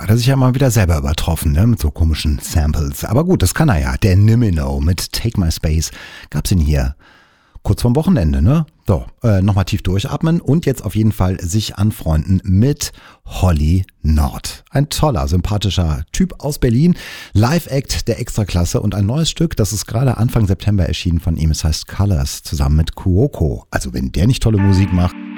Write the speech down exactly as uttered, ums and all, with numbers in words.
hat er sich ja mal wieder selber übertroffen, ne? Mit so komischen Samples. Aber gut, das kann er ja. Der Nimino mit Take My Space gab's ihn hier. Kurz vorm Wochenende, ne? So, äh, nochmal tief durchatmen und jetzt auf jeden Fall sich anfreunden mit Holly Nord. Ein toller, sympathischer Typ aus Berlin. Live-Act der Extraklasse und ein neues Stück, das ist gerade Anfang September erschienen von ihm. Es heißt Colors zusammen mit Kuoko. Also wenn der nicht tolle Musik macht...